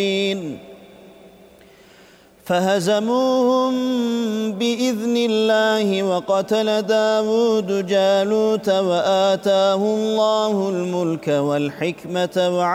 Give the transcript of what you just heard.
فهزموهم بإذن الله وقتل داود جالوت وآتاه الله الملك والحكمة